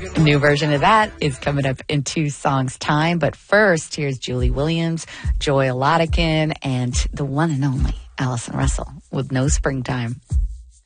A new version of that is coming up in 2 songs' time. But first, here's Julie Williams, Joy Oladikin, and the one and only Allison Russell with No Springtime.